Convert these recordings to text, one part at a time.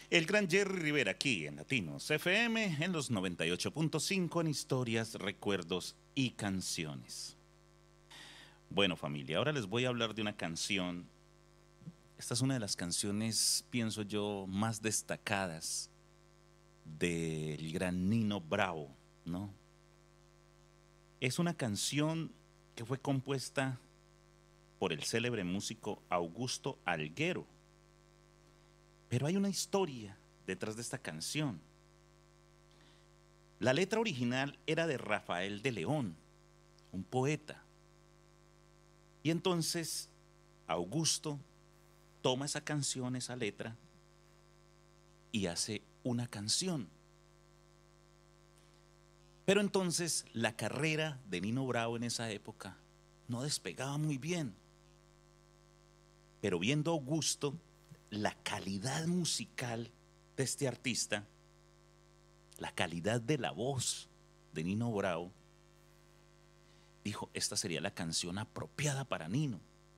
El gran Jerry Rivera aquí en Latinos FM en los 98.5 en historias, recuerdos y canciones. Bueno familia, ahora les voy a hablar de una canción. Esta es una de las canciones, pienso yo, más destacadas del gran Nino Bravo, ¿no? Es una canción que fue compuesta por el célebre músico Augusto Alguero. Pero hay una historia detrás de esta canción. La letra original era de Rafael de León, un poeta. Y entonces Augusto toma esa canción, esa letra, y hace una canción. Pero entonces la carrera de Nino Bravo en esa época no despegaba muy bien. Pero viendo a Augusto la calidad musical de este artista, la calidad de la voz de Nino Bravo, dijo, esta sería la canción apropiada para Nino.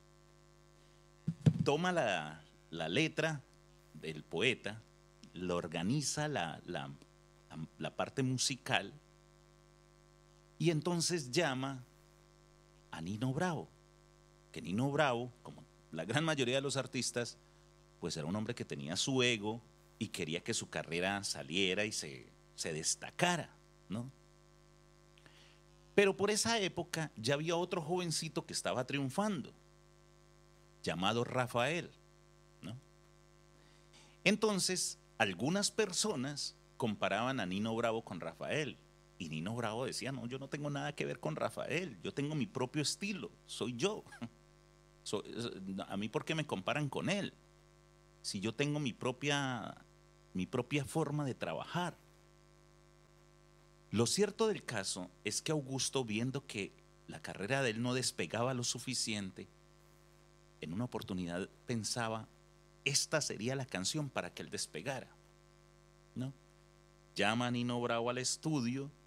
Toma la letra del poeta, lo organiza la parte musical y entonces llama a Nino Bravo, que Nino Bravo, como la gran mayoría de los artistas, pues era un hombre que tenía su ego y quería que su carrera saliera y se destacara, ¿no? Pero por esa época ya había otro jovencito que estaba triunfando, llamado Rafael, ¿no? Entonces, algunas personas comparaban a Nino Bravo con Rafael. Y Nino Bravo decía, no, yo no tengo nada que ver con Rafael, yo tengo mi propio estilo, soy yo. So, a mí, ¿por qué me comparan con él? Si yo tengo mi propia forma de trabajar. Lo cierto del caso es que Augusto, viendo que la carrera de él no despegaba lo suficiente, en una oportunidad pensaba, esta sería la canción para que él despegara, ¿no? Llama a Nino Bravo al estudio